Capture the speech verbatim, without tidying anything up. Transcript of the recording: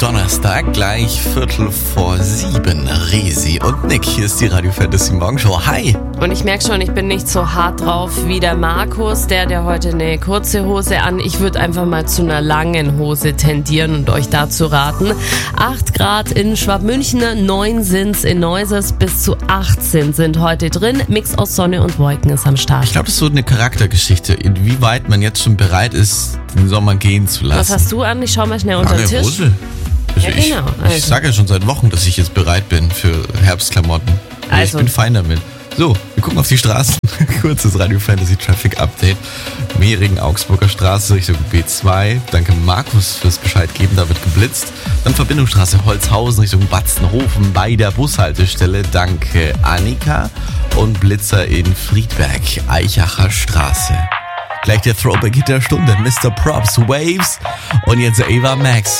Donnerstag, gleich Viertel vor sieben. Resi und Nick, hier ist die Radio Fantasy Morgenshow. Hi! Und ich merke schon, ich bin nicht so hart drauf wie der Markus, der hat ja heute eine kurze Hose an. Ich würde einfach mal zu einer langen Hose tendieren und euch dazu raten. acht Grad in Schwabmünchen, neun sind's in Neuses, bis zu achtzehn sind heute drin. Mix aus Sonne und Wolken ist am Start. Ich glaube, das ist so eine Charaktergeschichte, inwieweit man jetzt schon bereit ist, den Sommer gehen zu lassen. Was hast du an? Ich schau mal schnell unter den Tisch. Hose. Also Ja, ich genau. Also. ich sage ja schon seit Wochen, dass ich jetzt bereit bin für Herbstklamotten. Also Also. ich bin fein damit. So, wir gucken auf die Straßen. Kurzes Radio Fantasy Traffic Update. Mehringen, Augsburger Straße Richtung B zwei. Danke Markus fürs Bescheid geben, da wird geblitzt. Dann Verbindungsstraße Holzhausen Richtung Batzenhofen bei der Bushaltestelle. Danke Annika. Und Blitzer in Friedberg, Eichacher Straße. Gleich der Throwback-Hit der Stunde, Mister Props, Waves und jetzt Ava Max.